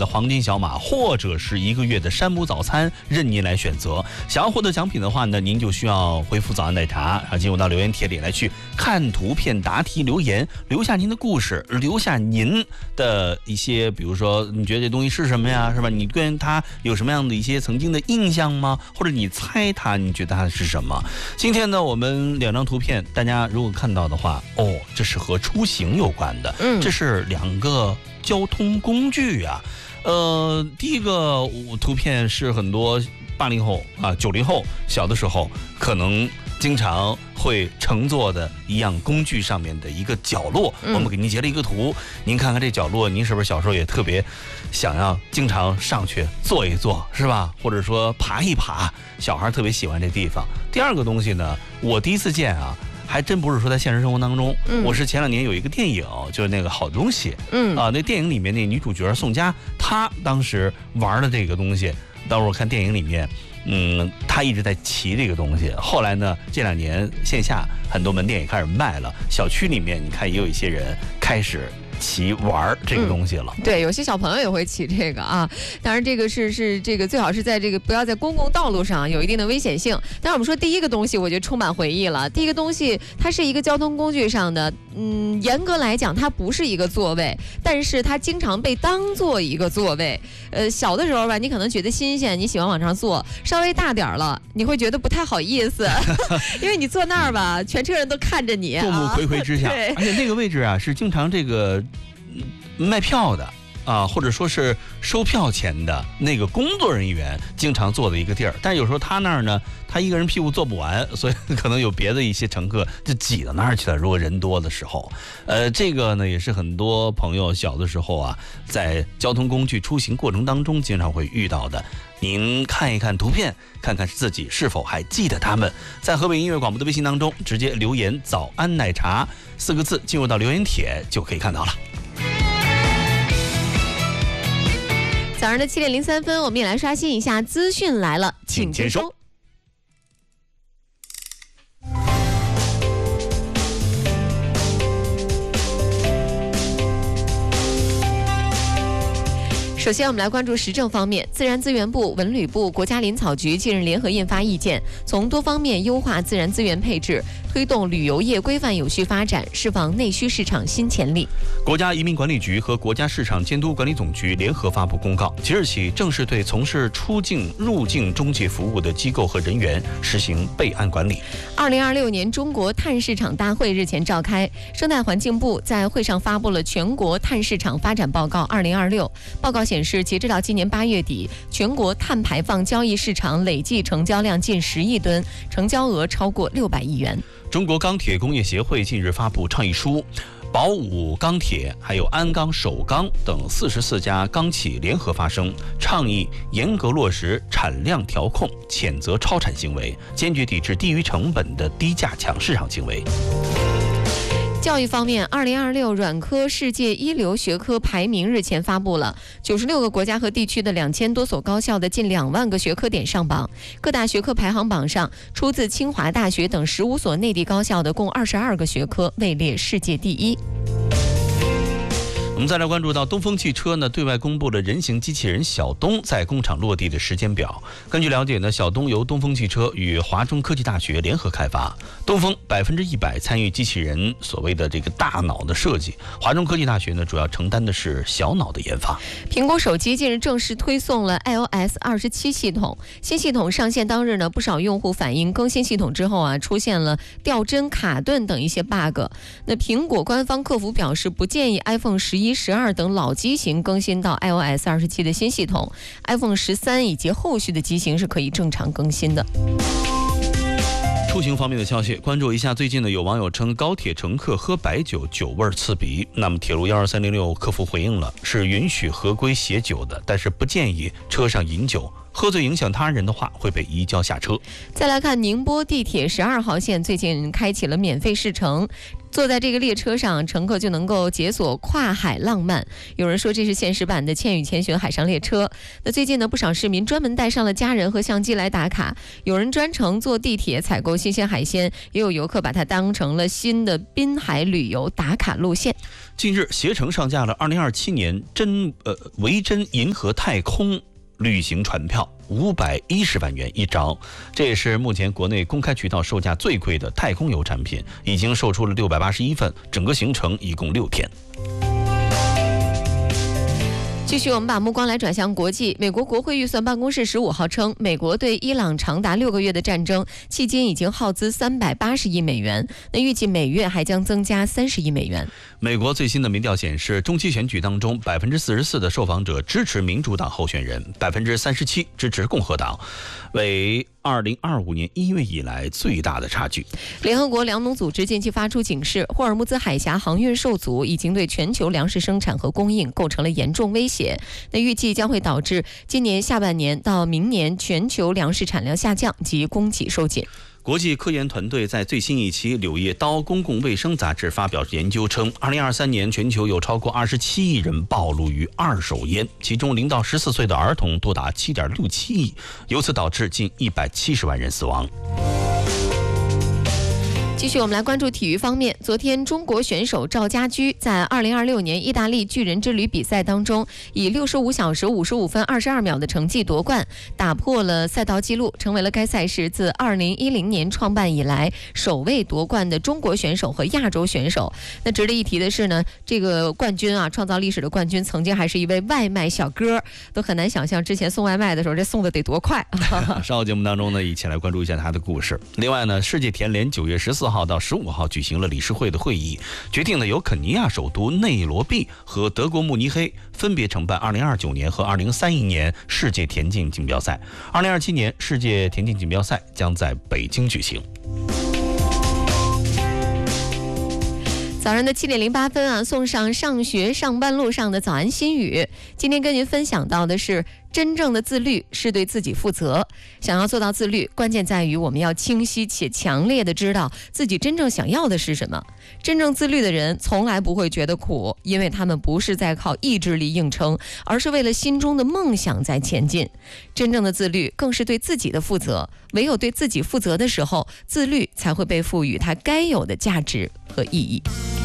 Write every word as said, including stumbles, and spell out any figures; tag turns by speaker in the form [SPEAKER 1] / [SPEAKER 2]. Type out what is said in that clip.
[SPEAKER 1] 的黄金小马，或者是一个月的山姆早餐，任您来选择。想要获得奖品的话呢，您就需要回复早安奶茶，然后进入到留言帖里来去看图片、答题、留言，留下您的故事，留下您的一些，比如说你觉得这东西是什么呀，是吧？你对它有什么样的一些曾经的印象吗？或者你猜它，你觉得它是什么？今天呢，我们两张图片，大家如果看到的话，哦，这是和出行有关的，嗯，这是两个交通工具啊。呃，第一个图片是很多八零后啊、九零后小的时候可能经常会乘坐的一样工具上面的一个角落，嗯、我们给您截了一个图，您看看这角落，您是不是小时候也特别想要经常上去坐一坐，是吧？或者说爬一爬，小孩特别喜欢这地方。第二个东西呢，我第一次见啊。还真不是说在现实生活当中，嗯、我是前两年有一个电影，就是那个好东西，嗯啊，那电影里面那女主角宋佳，她当时玩的这个东西，当时我看电影里面，嗯，她一直在骑这个东西。后来呢，这两年线下很多门店也开始卖了，小区里面你看也有一些人开始骑玩这个东西了、
[SPEAKER 2] 嗯，对，有些小朋友也会骑这个啊。当然，这个是是这个最好是在这个不要在公共道路上有一定的危险性。但是我们说第一个东西，我觉得充满回忆了。第一个东西，它是一个交通工具上的，嗯，严格来讲，它不是一个座位，但是它经常被当做一个座位。呃，小的时候吧，你可能觉得新鲜，你喜欢往上坐；稍微大点了，你会觉得不太好意思，因为你坐那儿吧，全车人都看着你，
[SPEAKER 1] 众目睽睽之下，而且那个位置啊，是经常这个。卖票的啊，或者说是收票钱的那个工作人员经常坐的一个地儿，但有时候他那儿呢，他一个人屁股坐不完，所以可能有别的一些乘客就挤到那儿去了。如果人多的时候，呃，这个呢也是很多朋友小的时候啊，在交通工具出行过程当中经常会遇到的。您看一看图片，看看自己是否还记得他们。在河北音乐广播的微信当中，直接留言“早安奶茶”四个字，进入到留言帖就可以看到了。
[SPEAKER 2] 早上的七点零三分，我们也来刷新一下资讯来了，请接收。首先，我们来关注时政方面。自然资源部、文旅部、国家林草局近日联合印发意见，从多方面优化自然资源配置，推动旅游业规范有序发展，释放内需市场新潜力。
[SPEAKER 1] 国家移民管理局和国家市场监督管理总局联合发布公告，即日起正式对从事出境入境中介服务的机构和人员实行备案管理。
[SPEAKER 2] 二零二六年中国碳市场大会日前召开，生态环境部在会上发布了全国碳市场发展报告二零二六。报告显示，截止到今年八月底，全国碳排放交易市场累计成交量近十亿吨，成交额超过六百亿元。
[SPEAKER 1] 中国钢铁工业协会近日发布倡议书，宝武钢铁、还有鞍钢、首钢等四十四家钢企联合发声，倡议严格落实产量调控，谴责超产行为，坚决抵制低于成本的低价抢市场行为。
[SPEAKER 2] 教育方面，二零二六软科世界一流学科排名日前发布了，九十六个国家和地区的两千多所高校的近两万个学科点上榜。各大学科排行榜上，出自清华大学等十五所内地高校的共二十二个学科位列世界第一。
[SPEAKER 1] 我们再来关注到东风汽车呢，对外公布了人形机器人小东在工厂落地的时间表。根据了解呢，小东由东风汽车与华中科技大学联合开发，东风百分之一百参与机器人所谓的这个大脑的设计，华中科技大学呢主要承担的是小脑的研发。
[SPEAKER 2] 苹果手机近日正式推送了 i O S 二十七系统，新系统上线当日呢，不少用户反映更新系统之后啊，出现了掉帧、卡顿等一些 bug。那苹果官方客服表示，不建议 iPhone 十一、十二等老机型更新到 i O S 二十七的新系统 ，iPhone 十三以及后续的机型是可以正常更新的。
[SPEAKER 1] 出行方面的消息，关注一下。最近呢，有网友称高铁乘客喝白酒酒味刺鼻，那么铁路一二三零六客服回应了，是允许合规携酒的，但是不建议车上饮酒。喝醉影响他人的话，会被移交下车。
[SPEAKER 2] 再来看宁波地铁十二号线最近开启了免费试乘。 坐在这个列车上，乘客就能够解锁跨海浪漫。有人说这是现实版的《千与千寻海上列车》。那最近呢，不少市民专门带上了家人和相机来打卡，有人专程坐地铁采购新鲜海鲜，也有游客把它当成了新的滨海旅游打卡路线。
[SPEAKER 1] 近日，携程上架了二零二七年真呃维珍银河太空旅行船票，五百一十万元一张，这也是目前国内公开渠道售价最贵的太空游产品，已经售出了六百八十一份，整个行程一共六天。
[SPEAKER 2] 继续，我们把目光来转向国际。美国国会预算办公室十五号称，美国对伊朗长达六个月的战争迄今已经耗资三百八十亿美元，那预计每月还将增加三十亿美元。
[SPEAKER 1] 美国最新的民调显示，中期选举当中，百分之四十四的受访者支持民主党候选人，百分之三十七支持共和党，为二零二五年一月以来最大的差距。
[SPEAKER 2] 联合国粮农组织近期发出警示，霍尔木兹海峡航运受阻已经对全球粮食生产和供应构成了严重威胁。那预计将会导致今年下半年到明年全球粮食产量下降及供给收紧。
[SPEAKER 1] 国际科研团队在最新一期《柳叶刀公共卫生杂志》发表研究称，二零二三年全球有超过二十七亿人暴露于二手烟，其中零到十四岁的儿童多达七点六七亿，由此导致近一百七十万人死亡。
[SPEAKER 2] 继续，我们来关注体育方面。昨天，中国选手赵家驹在二零二六年意大利巨人之旅比赛当中，以六十五小时五十五分二十二秒的成绩夺冠，打破了赛道纪录，成为了该赛事自二零一零年创办以来首位夺冠的中国选手和亚洲选手。那值得一提的是呢，这个冠军啊，创造历史的冠军，曾经还是一位外卖小哥，都很难想象之前送外卖的时候，这送的得多快。
[SPEAKER 1] 稍后节目当中呢，一起来关注一下他的故事。另外呢，世界田联九月十四号到十五号举行了理事会的会议，决定了由肯尼亚首都内罗毕和德国慕尼黑分别承办二零二九年和二零三一年世界田径锦标赛。二零二七年世界田径锦标赛将在北京举行。
[SPEAKER 2] 早上的七点零八分啊，送上上学上班路上的早安心语。今天跟您分享到的是，真正的自律是对自己负责。想要做到自律，关键在于我们要清晰且强烈的知道自己真正想要的是什么。真正自律的人从来不会觉得苦，因为他们不是在靠意志力硬撑，而是为了心中的梦想在前进。真正的自律更是对自己的负责，唯有对自己负责的时候，自律才会被赋予它该有的价值和意义。